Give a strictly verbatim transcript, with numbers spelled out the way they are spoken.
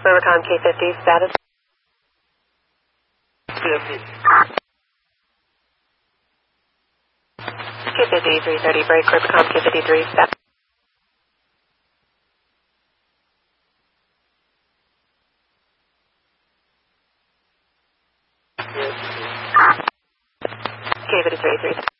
Rubicon K fifty, status. fifty. K fifty, three thirty, break, Rubicon K fifty-three, status. K fifty-three, three.